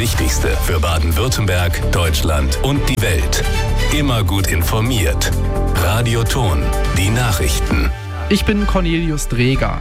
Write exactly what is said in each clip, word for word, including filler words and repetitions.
Wichtigste für Baden-Württemberg, Deutschland und die Welt. Immer gut informiert. Radio Ton, die Nachrichten. Ich bin Cornelius Dreger.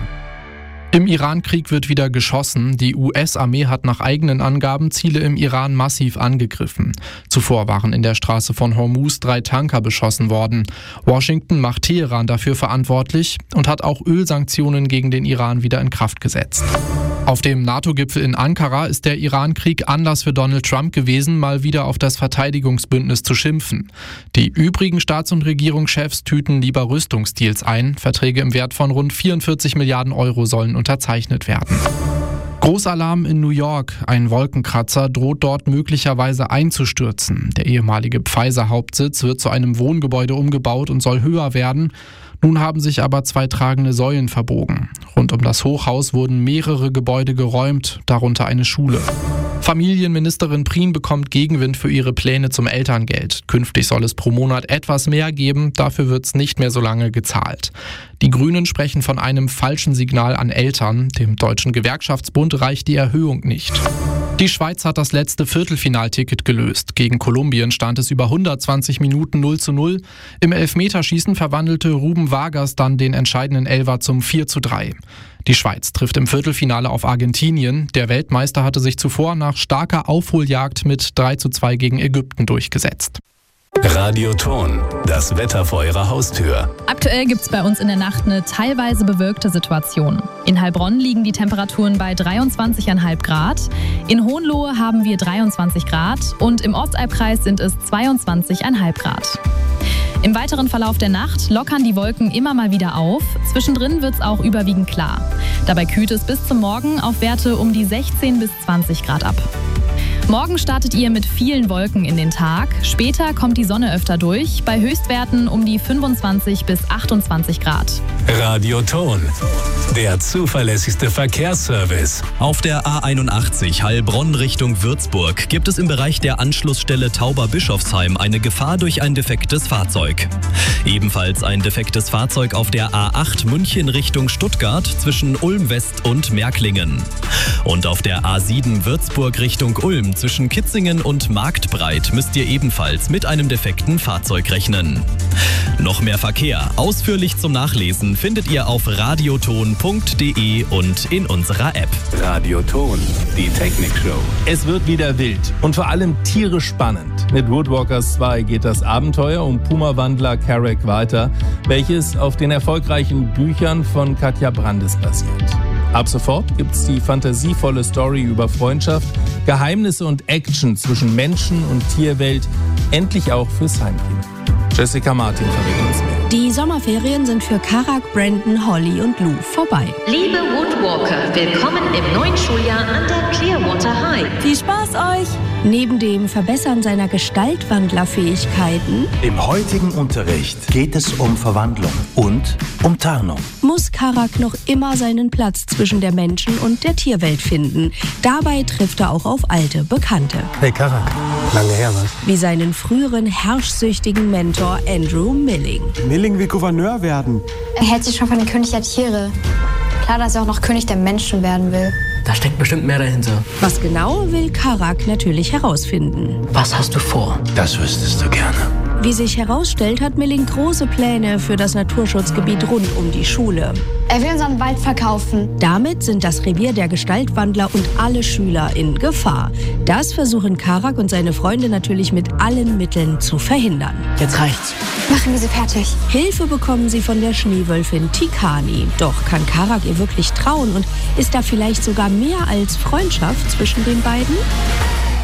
Im Iran-Krieg wird wieder geschossen. Die U S-Armee hat nach eigenen Angaben Ziele im Iran massiv angegriffen. Zuvor waren in der Straße von Hormuz drei Tanker beschossen worden. Washington macht Teheran dafür verantwortlich und hat auch Ölsanktionen gegen den Iran wieder in Kraft gesetzt. Auf dem NATO-Gipfel in Ankara ist der Iran-Krieg Anlass für Donald Trump gewesen, mal wieder auf das Verteidigungsbündnis zu schimpfen. Die übrigen Staats- und Regierungschefs tüten lieber Rüstungsdeals ein. Verträge im Wert von rund vierundvierzig Milliarden Euro sollen unterzeichnet werden. Großalarm in New York. Ein Wolkenkratzer droht dort möglicherweise einzustürzen. Der ehemalige Pfizer-Hauptsitz wird zu einem Wohngebäude umgebaut und soll höher werden. Nun haben sich aber zwei tragende Säulen verbogen. Rund um das Hochhaus wurden mehrere Gebäude geräumt, darunter eine Schule. Familienministerin Prien bekommt Gegenwind für ihre Pläne zum Elterngeld. Künftig soll es pro Monat etwas mehr geben, dafür wird es nicht mehr so lange gezahlt. Die Grünen sprechen von einem falschen Signal an Eltern. Dem Deutschen Gewerkschaftsbund reicht die Erhöhung nicht. Die Schweiz hat das letzte Viertelfinalticket gelöst. Gegen Kolumbien stand es über hundertzwanzig Minuten null zu null. Im Elfmeterschießen verwandelte Ruben Vargas dann den entscheidenden Elfer zum vier zu drei. Die Schweiz trifft im Viertelfinale auf Argentinien. Der Weltmeister hatte sich zuvor nach starker Aufholjagd mit drei zu zwei gegen Ägypten durchgesetzt. Radio Ton, das Wetter vor Ihrer Haustür. Aktuell gibt es bei uns in der Nacht eine teilweise bewölkte Situation. In Heilbronn liegen die Temperaturen bei dreiundzwanzig Komma fünf Grad. In Hohenlohe haben wir dreiundzwanzig Grad und im Ostalbkreis sind es zweiundzwanzig Komma fünf Grad. Im weiteren Verlauf der Nacht lockern die Wolken immer mal wieder auf. Zwischendrin wird es auch überwiegend klar. Dabei kühlt es bis zum Morgen auf Werte um die sechzehn bis zwanzig Grad ab. Morgen startet ihr mit vielen Wolken in den Tag. Später kommt die Sonne öfter durch, bei Höchstwerten um die fünfundzwanzig bis achtundzwanzig Grad. Radio Ton, der zuverlässigste Verkehrsservice. Auf der A einundachtzig Heilbronn Richtung Würzburg gibt es im Bereich der Anschlussstelle Tauber-Bischofsheim eine Gefahr durch ein defektes Fahrzeug. Ebenfalls ein defektes Fahrzeug auf der A acht München Richtung Stuttgart zwischen Ulm West und Märklingen. Und auf der A sieben Würzburg Richtung Ulm zwischen Kitzingen und Marktbreit müsst ihr ebenfalls mit einem defekten Fahrzeug rechnen. Noch mehr Verkehr, ausführlich zum Nachlesen, findet ihr auf radioton punkt de und in unserer App. Radio Ton, die Technikshow. Es wird wieder wild und vor allem tierisch spannend. Mit Woodwalkers zwei geht das Abenteuer um Puma-Wandler Carrack weiter, welches auf den erfolgreichen Büchern von Katja Brandes basiert. Ab sofort gibt's die fantasievolle Story über Freundschaft, Geheimnisse und Action zwischen Menschen und Tierwelt, endlich auch fürs Heimkino. Jessica Martin verrät uns mehr. Die Sommerferien sind für Karak, Brandon, Holly und Lou vorbei. Liebe Woodwalker, willkommen im neuen Schuljahr an der Clearwater High. Viel Spaß euch! Neben dem Verbessern seiner Gestaltwandlerfähigkeiten im heutigen Unterricht geht es um Verwandlung und um Tarnung. Muss Karak noch immer seinen Platz zwischen der Menschen- und der Tierwelt finden. Dabei trifft er auch auf alte Bekannte. Hey Karak, lange her was? Wie seinen früheren herrschsüchtigen Mentor Andrew Milling. Milling will Gouverneur werden. Er hält sich schon von den König der Tiere. Klar, dass er auch noch König der Menschen werden will. Da steckt bestimmt mehr dahinter. Was genau, will Karak natürlich herausfinden. Was hast du vor? Das wüsstest du gerne. Wie sich herausstellt, hat Milling große Pläne für das Naturschutzgebiet rund um die Schule. Er will unseren Wald verkaufen. Damit sind das Revier der Gestaltwandler und alle Schüler in Gefahr. Das versuchen Karak und seine Freunde natürlich mit allen Mitteln zu verhindern. Jetzt reicht's. Machen wir sie fertig. Hilfe bekommen sie von der Schneewölfin Tikani. Doch kann Karak ihr wirklich trauen und ist da vielleicht sogar mehr als Freundschaft zwischen den beiden?